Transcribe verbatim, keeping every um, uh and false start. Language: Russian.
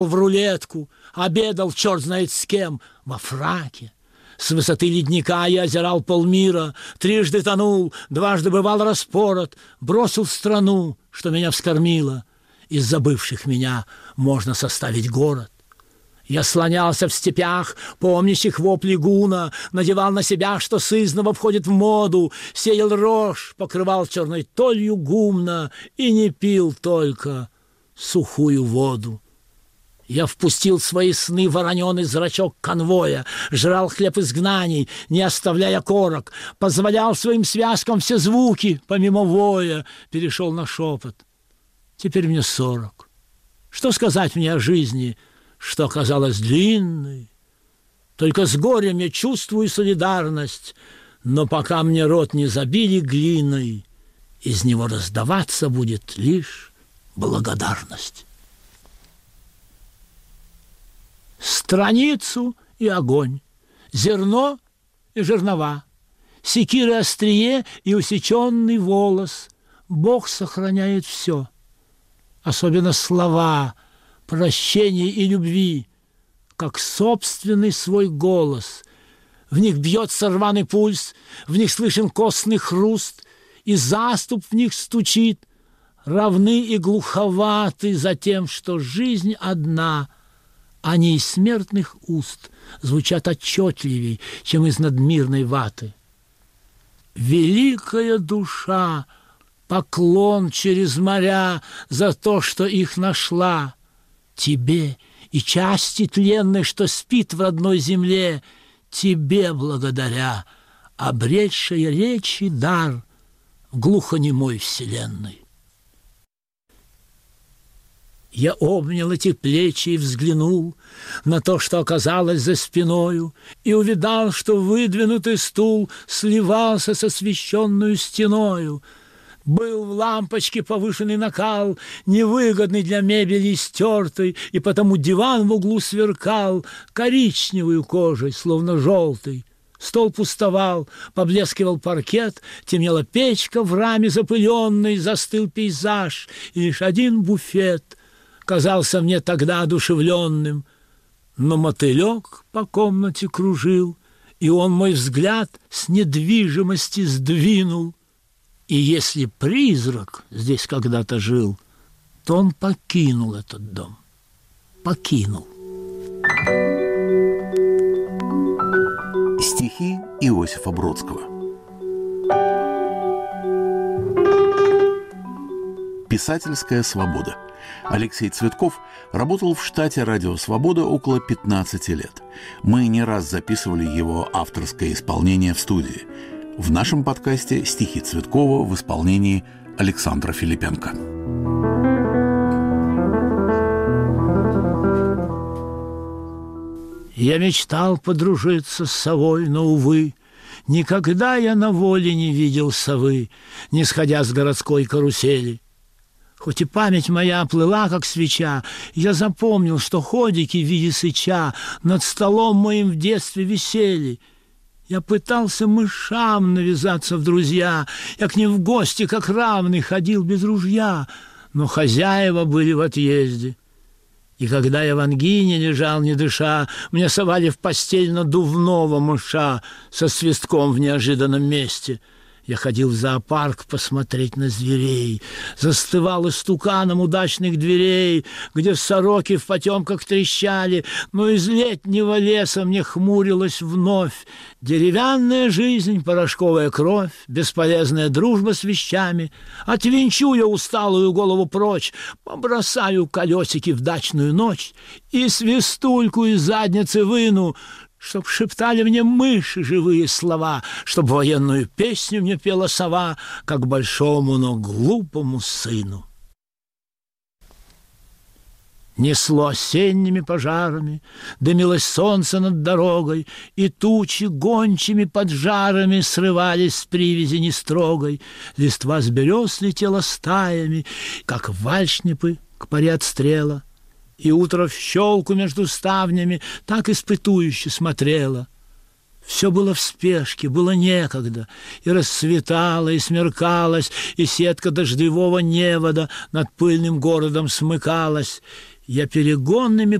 в рулетку, обедал черт знает с кем, во фраке. С высоты ледника я озирал полмира, трижды тонул, дважды бывал распорот, бросил страну, что меня вскормила. Из забывших меня можно составить город. Я слонялся в степях, помнящих вопли гуна, надевал на себя, что сызнова входит в моду, сеял рожь, покрывал черной толью гумна и не пил только сухую воду. Я впустил в свои сны вороненый зрачок конвоя, жрал хлеб изгнаний, не оставляя корок, позволял своим связкам все звуки, помимо воя, перешел на шепот. Теперь мне сорок. Что сказать мне о жизни, что оказалась длинной? Только с горем я чувствую солидарность, но пока мне рот не забили глиной, из него раздаваться будет лишь благодарность. Страницу и огонь, зерно и жернова, секиры острие и усеченный волос. Бог сохраняет все, особенно слова прощения и любви, как собственный свой голос. В них бьется рваный пульс, в них слышен костный хруст, и заступ в них стучит, равны и глуховаты за тем, что жизнь одна, а не из смертных уст звучат отчетливей, чем из надмирной ваты. Великая душа, поклон через моря за то, что их нашла. Тебе и части тленной, что спит в родной земле, тебе благодаря, обретшая речи дар в глухонемой вселенной. Я обнял эти плечи и взглянул на то, что оказалось за спиною, и увидал, что выдвинутый стул сливался с освещенную стеною. Был в лампочке повышенный накал, невыгодный для мебели стертый, и потому диван в углу сверкал коричневой кожей, словно желтый. Стол пустовал, поблескивал паркет, темнела печка в раме запыленной, застыл пейзаж, и лишь один буфет казался мне тогда одушевленным. Но мотылек по комнате кружил, и он мой взгляд с недвижимости сдвинул. И если призрак здесь когда-то жил, то он покинул этот дом. Покинул. Стихи Иосифа Бродского. Писательская свобода. Алексей Цветков работал в штате «Радио Свобода» около пятнадцати лет. Мы не раз записывали его авторское исполнение в студии. В нашем подкасте стихи Цветкова в исполнении Александра Филипенко. Я мечтал подружиться с совой, но, увы, никогда я на воле не видел совы, не сходя с городской карусели. Хоть и память моя плыла, как свеча, я запомнил, что ходики в виде сыча над столом моим в детстве висели. Я пытался мышам навязаться в друзья, я к ним в гости, как равный, ходил без ружья, но хозяева были в отъезде. И когда я в ангине лежал, не дыша, мне совали в постель надувного мыша со свистком в неожиданном месте. Я ходил в зоопарк посмотреть на зверей, застывал истуканом удачных дверей, где сороки в потемках трещали, но из летнего леса мне хмурилась вновь деревянная жизнь, порошковая кровь, бесполезная дружба с вещами. Отвинчу я усталую голову прочь, побросаю колесики в дачную ночь и свистульку из задницы выну, чтоб шептали мне мыши живые слова, чтоб военную песню мне пела сова, как большому, но глупому сыну. Несло осенними пожарами, дымилось солнце над дорогой, и тучи гончими поджарами срывались с привязи нестрогой. Листва с берез летела стаями, как вальшнепы к паре отстрела. И утро в щелку между ставнями так испытующе смотрело. Все было в спешке, было некогда, и расцветало, и смеркалось, и сетка дождевого невода над пыльным городом смыкалась. Я перегонными